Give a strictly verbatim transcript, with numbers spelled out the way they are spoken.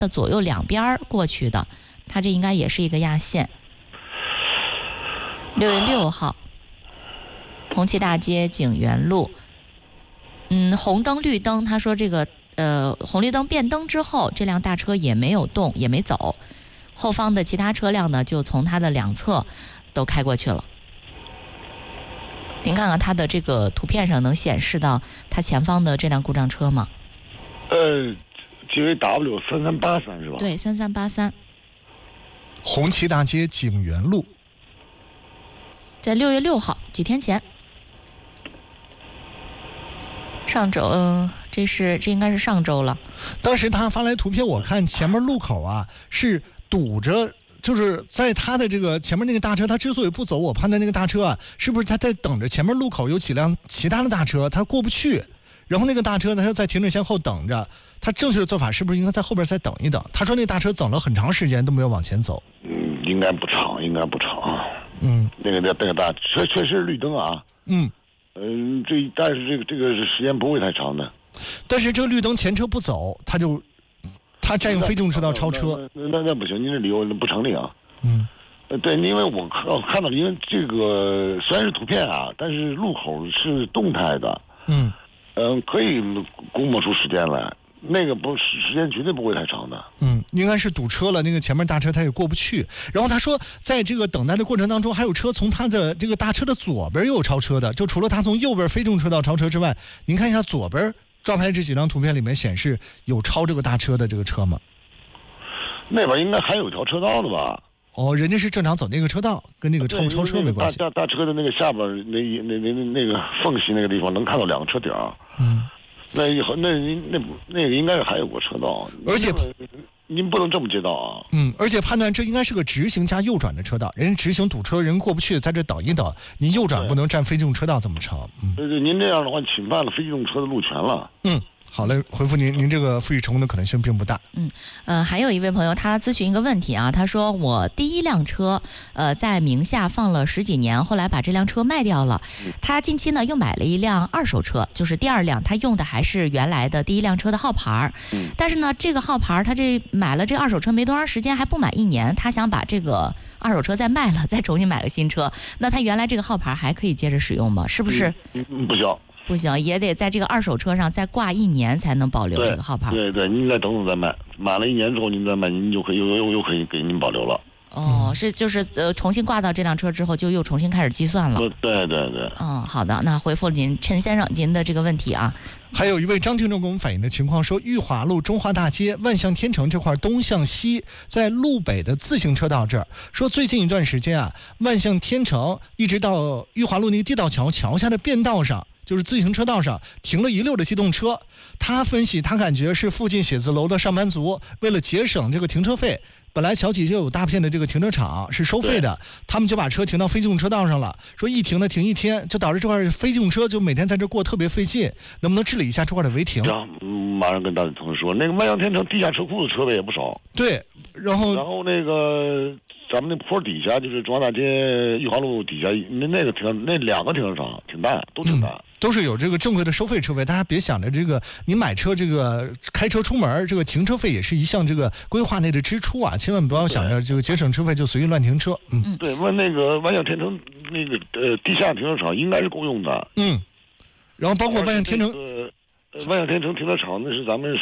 的左右两边过去的，它这应该也是一个压线。六月六号，红旗大街景园路，嗯，红灯绿灯，他说这个呃红绿灯变灯之后，这辆大车也没有动，也没走，后方的其他车辆呢就从它的两侧都开过去了。您看看它的这个图片上能显示到它前方的这辆故障车吗？ 呃 ，G V W 三三八三是吧？ 对，三三八三。 红旗大街景园路， 在六月六号，几天前。上周，嗯、呃，这是这应该是上周了。 当时他发来图片，我看前面路口啊是堵着。就是在他的这个前面那个大车，他之所以不走，我判断那个大车啊，是不是他在等着前面路口有几辆其他的大车，他过不去，然后那个大车呢，他在停止线后等着。他正确的做法是不是应该在后边再等一等？他说那大车等了很长时间都没有往前走。 嗯，应该不长，应该不长。 嗯， 那个那那个大确确实是绿灯啊。 嗯， 嗯，这但是这个这个时间不会太长的。 但是这个绿灯前车不走，他就。他占用非机动车道超车， 那 那, 那, 那不行，您这理由不成立啊。 嗯， 呃，对，因为我看我看到，因为这个虽然是图片啊，但是路口是动态的。 嗯， 嗯、呃，可以估摸出时间来，那个不时间绝对不会太长的。 嗯，应该是堵车了，那个前面大车他也过不去。然后他说，在这个等待的过程当中，还有车从他的这个大车的左边又有超车的，就除了他从右边非机动车道超车之外，您看一下左边。照拍这几张图片里面显示有超这个大车的这个车吗？ 那边应该还有条车道的吧？ 哦，人家是正常走那个车道，跟那个超不超车没关系。 大大大车的那个下边那那那那那个缝隙那个地方能看到两个车顶。 嗯， 那以后那那那个应该还有个车道， 而且您不能这么接道啊。 嗯，而且判断这应该是个直行加右转的车道，人直行堵车，人过不去，在这等一等，您右转不能占非机动车道这么长。嗯， 对对，您这样的话侵犯了非机动车的路权了。 嗯。好嘞，回复您，您这个复议成功的可能性并不大。 嗯，呃，还有一位朋友他咨询一个问题啊，他说我第一辆车，呃，在名下放了十几年，后来把这辆车卖掉了。他近期呢又买了一辆二手车，就是第二辆，他用的还是原来的第一辆车的号牌。嗯，但是呢，这个号牌他这买了这二手车没多长时间，还不满一年，他想把这个二手车再卖了，再重新买个新车。那他原来这个号牌还可以接着使用吗？是不是？ 嗯，嗯不行。 不行，也得在这个二手车上再挂一年才能保留这个号牌。 对 对, 对，您再等等再卖，满了一年之后您再卖，您就可以又又又可以给您保留了。 哦，是就是呃，重新挂到这辆车之后，就又重新开始计算了。 对对对。 嗯，好的，那回复您陈先生您的这个问题啊。 还有一位张听众给我们反映的情况说，裕华路中华大街万象天城这块东向西，在路北的自行车道这儿，说最近一段时间啊，万象天城一直到裕华路那个地道桥桥下的便道上。就是自行车道上停了一溜的机动车，他分析，他感觉是附近写字楼的上班族为了节省这个停车费，本来桥底就有大片的这个停车场是收费的，他们就把车停到非机动车道上了，说一停呢停一天，就导致这块非机动车就每天在这过特别费劲，能不能治理一下这块的违停？ 嗯，马上跟大家同事说，那个万象天城地下车库的车位也不少。 对，然后然后那个咱们那坡底下就是中华大街裕华路底下那那个停那两个停车场挺大，都挺大。嗯， 都是有这个正规的收费车位，大家别想着这个你买车这个开车出门，这个停车费也是一项这个规划内的支出啊，千万不要想着这个节省车费就随意乱停车。嗯， 对，问那个万象天城那个呃地下停车场应该是够用的。 嗯，然后包括万象天城， 呃，万象天城停车场那是咱们